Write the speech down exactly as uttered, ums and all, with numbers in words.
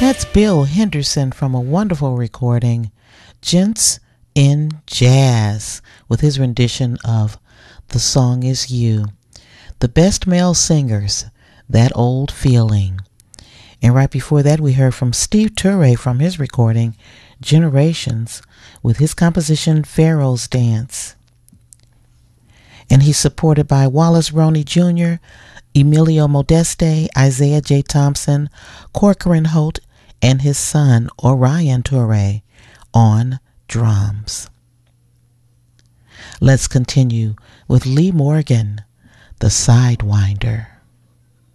That's Bill Henderson from a wonderful recording, Gents in Jazz, with his rendition of The Song Is You. The Best Male Singers, That Old Feeling. And right before that, we heard from Steve Turre from his recording, Generations, with his composition, Pharaoh's Dance. And he's supported by Wallace Roney Junior, Emilio Modeste, Isaiah J. Thompson, Corcoran Holt, and his son, Orion Turre, on drums. Let's continue with Lee Morgan, the Sidewinder.